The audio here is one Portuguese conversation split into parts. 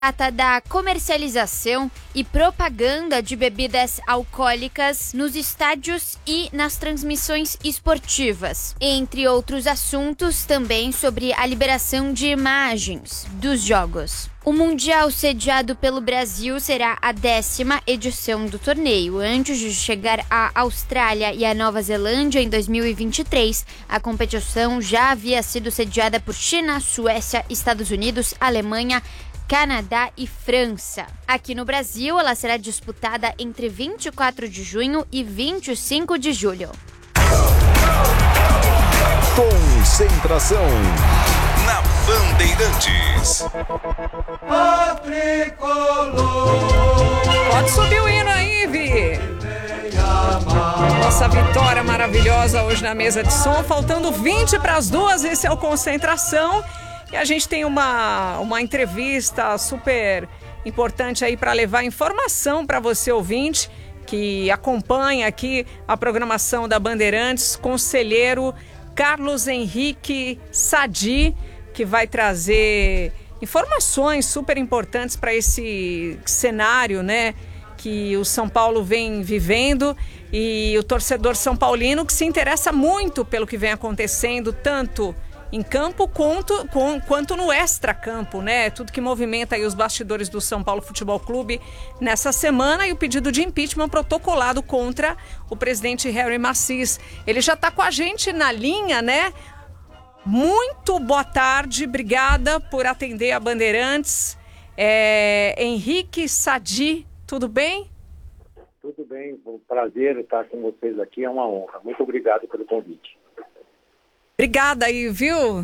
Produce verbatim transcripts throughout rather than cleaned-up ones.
Trata da comercialização e propaganda de bebidas alcoólicas nos estádios e nas transmissões esportivas, entre outros assuntos também sobre a liberação de imagens dos jogos. O Mundial sediado pelo Brasil será a décima edição do torneio. Antes de chegar à Austrália e à Nova Zelândia em dois mil e vinte e três, a competição já havia sido sediada por China, Suécia, Estados Unidos, Alemanha, Canadá e França. Aqui no Brasil, ela será disputada entre vinte e quatro de junho e vinte e cinco de julho. Concentração na Bandeirantes. Pode subir o hino aí, Vi. Nossa vitória maravilhosa hoje na mesa de som. Faltando vinte para as duas, esse é o Concentração. E a gente tem uma, uma entrevista super importante aí para levar informação para você, ouvinte, que acompanha aqui a programação da Bandeirantes, conselheiro Carlos Henrique Sadi, que vai trazer informações super importantes para esse cenário, né, que o São Paulo vem vivendo, e o torcedor são paulino que se interessa muito pelo que vem acontecendo, tanto em campo quanto, quanto no extracampo, né? Tudo que movimenta aí os bastidores do São Paulo Futebol Clube nessa semana, e o pedido de impeachment protocolado contra o presidente Harry Macis. Ele já está com a gente na linha, né? Muito boa tarde, obrigada por atender a Bandeirantes. É, Henrique Sadi, tudo bem? Tudo bem, um prazer estar com vocês aqui, é uma honra. Muito obrigado pelo convite. Obrigada aí, viu?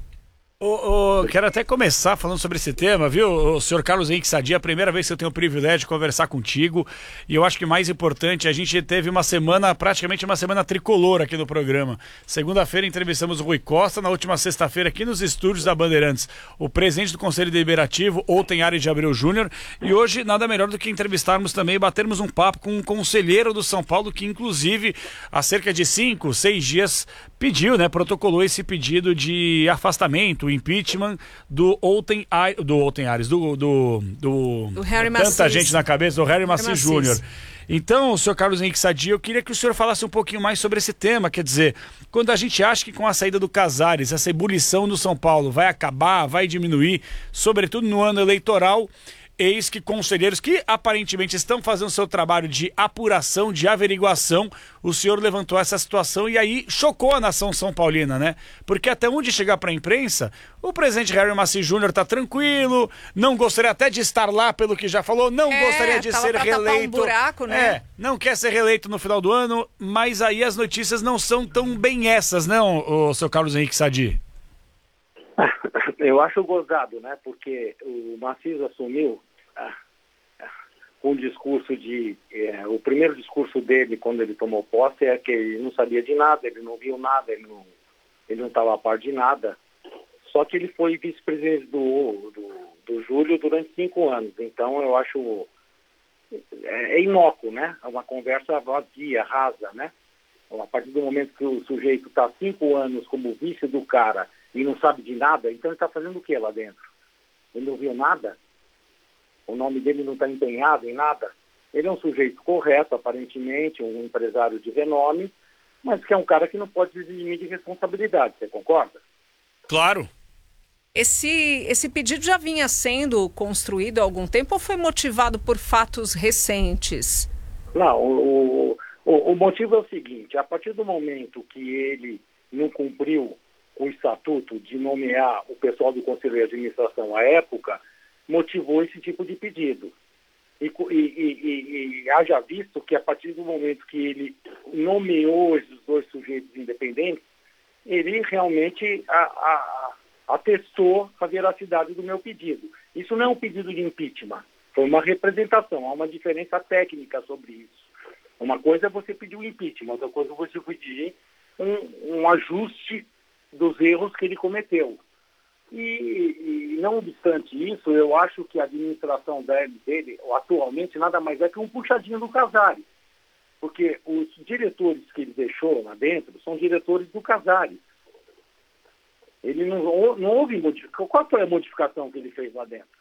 Oh, oh, quero até começar falando sobre esse tema, viu, o senhor Carlos Henrique Sadi, a primeira vez que eu tenho o privilégio de conversar contigo, e eu acho que mais importante, a gente teve uma semana, praticamente uma semana tricolor aqui no programa. Segunda-feira entrevistamos o Rui Costa, na última sexta-feira aqui nos estúdios da Bandeirantes, o presidente do Conselho Deliberativo, Otenieri de Abreu Júnior, e hoje nada melhor do que entrevistarmos também e batermos um papo com um conselheiro do São Paulo, que inclusive há cerca de cinco, seis dias pediu, né, protocolou esse pedido de afastamento, o impeachment do Oten, do Oten Ares, do, do, do, do Harry tanta Macis. gente na cabeça, do Harry Macis Júnior. Então, senhor Carlos Henrique Sadi, eu queria que o senhor falasse um pouquinho mais sobre esse tema, quer dizer, quando a gente acha que com a saída do Casares, essa ebulição do São Paulo vai acabar, vai diminuir, sobretudo no ano eleitoral, eis que conselheiros que aparentemente estão fazendo seu trabalho de apuração, de averiguação, o senhor levantou essa situação e aí chocou a nação são paulina, né? Porque até onde chegar para a imprensa, o presidente Harry Macis Júnior está tranquilo, não gostaria até de estar lá pelo que já falou, não é, gostaria de ser reeleito. Um buraco, né? É, não quer ser reeleito no final do ano, mas aí as notícias não são tão bem essas, não, o seu Carlos Henrique Sadi? Eu acho gozado, né? Porque o Macis assumiu ah, com o discurso de... É, o primeiro discurso dele, quando ele tomou posse, é que ele não sabia de nada, ele não viu nada, ele não ele não estava a par de nada. Só que ele foi vice-presidente do, do, do Júlio durante cinco anos. Então, eu acho... É, é inócuo, né? É uma conversa vazia, rasa, né? A partir do momento que o sujeito está cinco anos como vice do cara e não sabe de nada, então ele está fazendo o que lá dentro? Ele não viu nada? O nome dele não está empenhado em nada? Ele é um sujeito correto, aparentemente, um empresário de renome, mas que é um cara que não pode se eximir de responsabilidade, você concorda? Claro. Esse, esse pedido já vinha sendo construído há algum tempo ou foi motivado por fatos recentes? Não, o, o, o motivo é o seguinte, a partir do momento que ele não cumpriu o estatuto de nomear o pessoal do Conselho de Administração à época, motivou esse tipo de pedido. E, e, e, e haja visto que a partir do momento que ele nomeou esses dois sujeitos independentes, ele realmente a, a, atestou a veracidade do meu pedido. Isso não é um pedido de impeachment, foi uma representação, há uma diferença técnica sobre isso. Uma coisa é você pedir o impeachment, outra coisa é você pedir um, um ajuste dos erros que ele cometeu. E, e não obstante isso, eu acho que a administração dele, dele atualmente nada mais é que um puxadinho do Casares. Porque os diretores que ele deixou lá dentro são diretores do Casares. Ele não, não houve modificação. Qual foi a modificação que ele fez lá dentro?